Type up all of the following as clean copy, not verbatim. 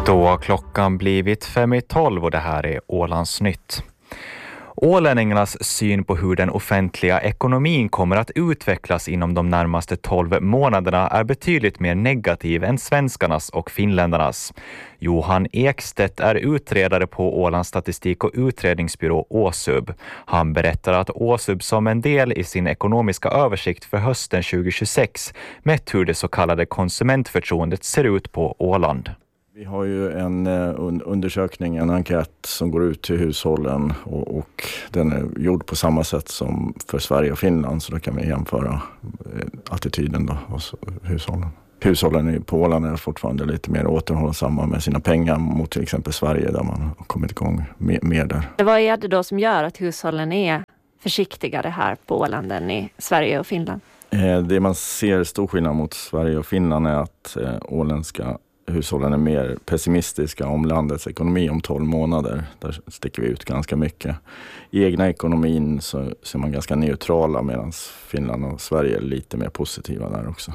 Då har klockan blivit 5:12 och det här är Ålandsnytt. Ålänningarnas syn på hur den offentliga ekonomin kommer att utvecklas inom de närmaste 12 månaderna är betydligt mer negativ än svenskarnas och finländarnas. Johan Ekstedt är utredare på Ålands statistik- och utredningsbyrå Åsub. Han berättar att Åsub som en del i sin ekonomiska översikt för hösten 2026 mätt hur det så kallade konsumentförtroendet ser ut på Åland. Vi har ju en undersökning, en enkät som går ut till hushållen och den är gjord på samma sätt som för Sverige och Finland, så då kan vi jämföra attityden då hos hushållen. Hushållen på Åland är fortfarande lite mer återhållsamma med sina pengar mot till exempel Sverige där man har kommit igång mer där. Vad är det då som gör att hushållen är försiktigare här på Åland än i Sverige och Finland? Det man ser stor skillnad mot Sverige och Finland är att åländska hushållen är mer pessimistiska om landets ekonomi om 12 månader. Där sticker vi ut ganska mycket. I egna ekonomin så är man ganska neutrala medan Finland och Sverige är lite mer positiva där också.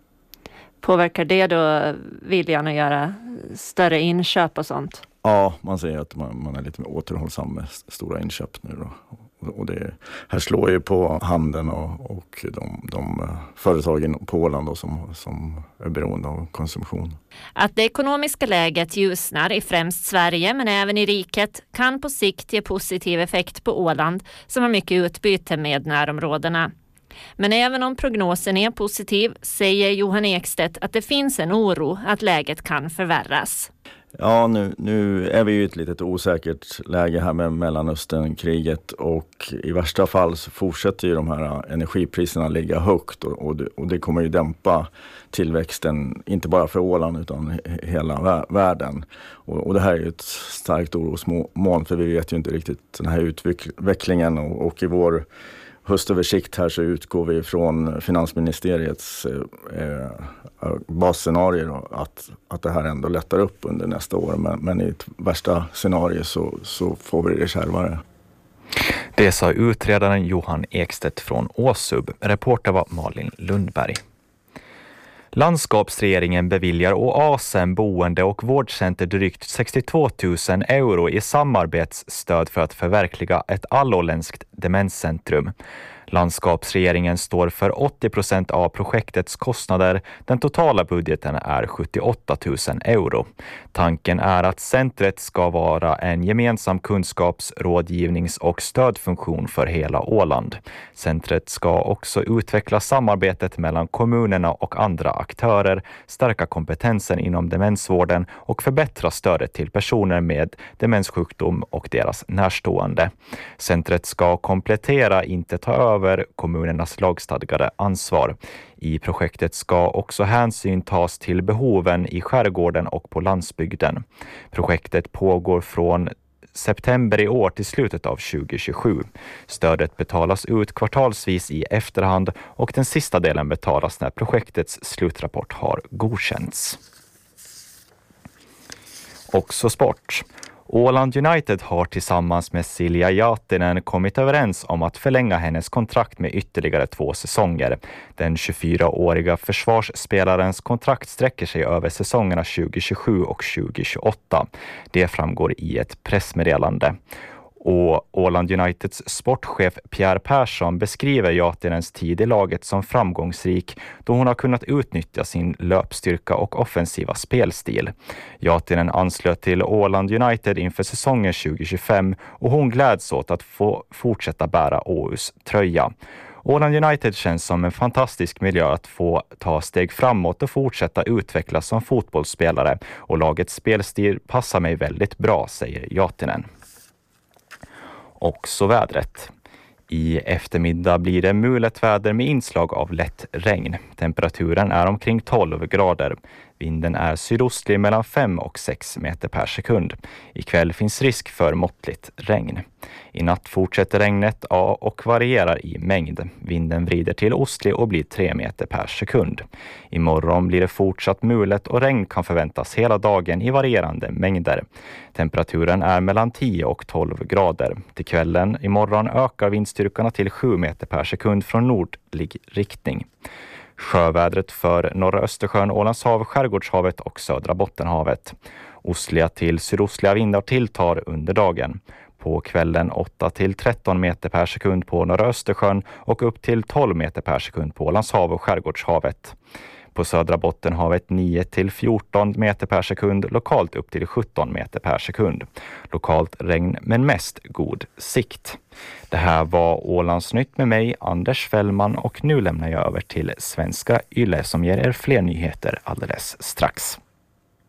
Påverkar det då viljan att göra större inköp och sånt? Ja, man säger att man är lite mer återhållsam med stora inköp nu då. Och det här slår ju på handeln och de företagen på Åland då som är beroende av konsumtion. Att det ekonomiska läget ljusnar i främst Sverige men även i riket kan på sikt ge positiv effekt på Åland som har mycket utbyte med närområdena. Men även om prognosen är positiv säger Johan Ekstedt att det finns en oro att läget kan förvärras. Ja, nu är vi ju i ett litet osäkert läge här med Mellanösternkriget och i värsta fall så fortsätter ju de här energipriserna ligga högt och det kommer ju dämpa tillväxten inte bara för Åland utan hela världen. Och det här är ju ett starkt orosmoln för vi vet ju inte riktigt den här utvecklingen och i vår höstöversikt här så utgår vi från finansministeriets basscenarier att det här ändå lättar upp under nästa år. Men i ett värsta scenario så får vi det kärvare. Det sa utredaren Johan Ekstedt från Åsub. Reporter var Malin Lundberg. Landskapsregeringen beviljar Oasen boende och vårdcenter drygt 62 000 euro i samarbetsstöd för att förverkliga ett allåländskt demenscentrum. Landskapsregeringen står för 80% av projektets kostnader. Den totala budgeten är 78 000 euro. Tanken är att centret ska vara en gemensam kunskapsrådgivnings- och stödfunktion för hela Åland. Centret ska också utveckla samarbetet mellan kommunerna och andra aktörer, stärka kompetensen inom demensvården och förbättra stödet till personer med demenssjukdom och deras närstående. Centret ska komplettera, inte ta över kommunernas lagstadgade ansvar. I projektet ska också hänsyn tas till behoven i skärgården och på landsbygden. Projektet pågår från september i år till slutet av 2027. Stödet betalas ut kvartalsvis i efterhand och den sista delen betalas när projektets slutrapport har godkänts. Också sport. Åland United har tillsammans med Silja Jatinen kommit överens om att förlänga hennes kontrakt med ytterligare 2 säsonger. Den 24-åriga försvarsspelarens kontrakt sträcker sig över säsongerna 2027 och 2028. Det framgår i ett pressmeddelande. Och Åland Uniteds sportchef Pierre Persson beskriver Jatinens tid i laget som framgångsrik då hon har kunnat utnyttja sin löpstyrka och offensiva spelstil. Jatinen anslöt till Åland United inför säsongen 2025 och hon gläds åt att få fortsätta bära Åhus tröja. Åland United känns som en fantastisk miljö att få ta steg framåt och fortsätta utvecklas som fotbollsspelare och lagets spelstil passar mig väldigt bra, säger Jatinen. Och så vädret. I eftermiddag blir det mulet väder med inslag av lätt regn. Temperaturen är omkring 12 grader. Vinden är sydostlig mellan 5 och 6 meter per sekund. Ikväll finns risk för måttligt regn. I natt fortsätter regnet och varierar i mängd. Vinden vrider till ostlig och blir 3 meter per sekund. Imorgon blir det fortsatt mulet och regn kan förväntas hela dagen i varierande mängder. Temperaturen är mellan 10 och 12 grader. Till kvällen imorgon ökar vindstyrkorna till 7 meter per sekund från nordlig riktning. Sjövädret för norra Östersjön, Ålands hav, Skärgårdshavet och södra Bottenhavet. Ostliga till sydostliga vindar tilltar under dagen. På kvällen 8 till 13 meter per sekund på norra Östersjön och upp till 12 meter per sekund på Ålands hav och Skärgårdshavet. På södra Bottenhavet 9 till 14 meter per sekund, lokalt upp till 17 meter per sekund. Lokalt regn men mest god sikt. Det här var Ålandsnytt med mig, Anders Fällman, och nu lämnar jag över till svenska Yle som ger er fler nyheter alldeles strax.